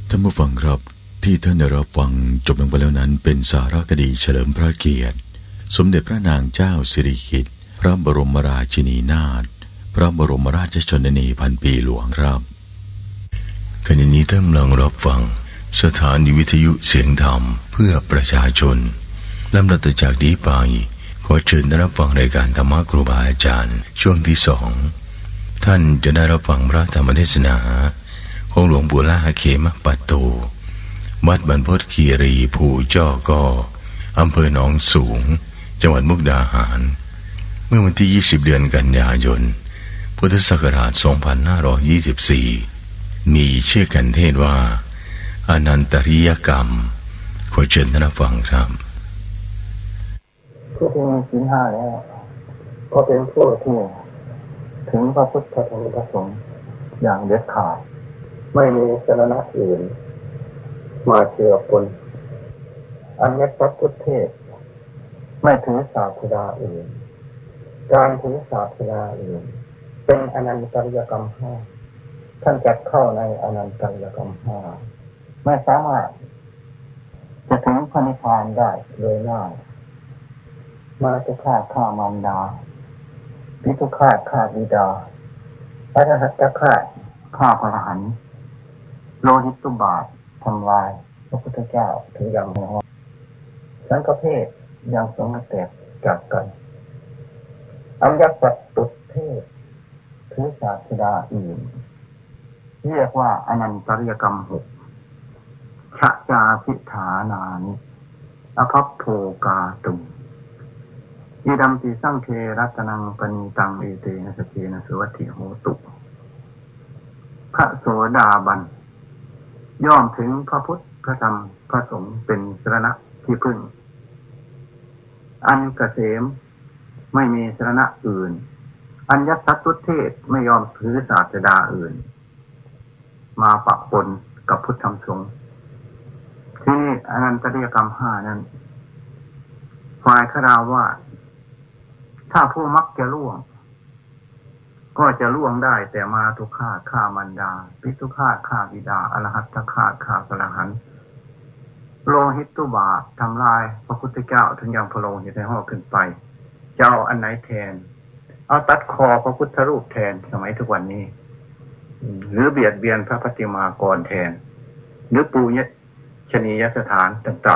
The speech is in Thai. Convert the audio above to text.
ท่านผู้ฟังครับที่ท่านได้รับฟังจบลงไปแล้วนั้นเป็นสารคดีเฉลิมพระเกียรติสมเด็จพระนางเจ้าสิริกิติ์พระบรมราชินีนาถพระบรมราชชนนีพันปีหลวงครับขณะนี้ท่านกำลังรับฟังสถานีวิทยุเสียงธรรมเพื่อประชาชนลำดับต่อจากนี้ไปขอเชิญรับฟังรายการธรรมะครูบาอาจารย์ช่วงที่2ท่านจะได้รับฟังพระธรรมเทศนาของหลวงปู่ล่าเขมปัตโตวัดบรรพตคีรีภูจ้อก่ออำเภอหนองสูงจังหวัดมุกดาหารเมื่อวันที่20เดือนกันยายนพุทธศักราช2524มีชื่อกันเทศว่าอนันตริยกรรมขอเชิญท่านฟังครับผู้ที่มีศีล5แล้วก็เป็นผู้ที่ถึงพระพุทธธรรมพระสงฆ์อย่างเด็ดขาดไม่มีศาสนาอื่นมาเจือปนอันเมตตาพุทธเทศไม่ถือศาสดาอื่นการถือศาสดาอื่นเป็นอนันตริยกรรม5ท่านจัดเข้าในอนันตริยกรรม5ไม่สามารถจะถึงพระนิพพานได้โดยง่ายมาตุฆาตฆ่ามารดาปิตุฆาตฆ่าบิดาอรหัตฆาตฆ่าพระอรหันต์โลหิตตุบาททำลายพระพุทธเจ้าถึงอย่างหัวสังฆเพศยังสงฆ์แตกจากกันอัญญสัตตุเทศถือศาสดาอื่นเรียกว่าอนันตริยกรรม6ชะจาพิฐานานิอภัพโภกาตุงอิดัมปิสังเครัตนังปณิตังเอเตนะสเกนะสวัตถิโหตุพระโสดาบันย่อมถึงพระพุทธพระธรรมพระสงฆ์เป็นสรณะที่พึ่งอันเกษมไม่มีสรณะอื่นอัญญสัตตุเทศไม่ยอมถือศาสดาอื่นมาปะปนกับพุทธธรรมสงฆ์ที่อนันตริยกรรม5นั้นฝ่ายฆราวาสถ้าผู้มักจะล่วงก็จะล่วงได้แต่มาตุฆาตฆ่ามารดาปิตุฆาตฆ่าบิดาอรหัตฆาตฆ่าพระอรหันต์โลหิตตุบาททำลายพระพุทธเจ้าถึงยังพระโลหิตในห่อขึ้นไปจะเอาอันไหนแทนเอาตัดคอพระพุทธรูปแทนสมัยทุกวันนี้หรือเบียดเบียนพระปฏิมากรแทนหรือปูชนียสถานต่างๆ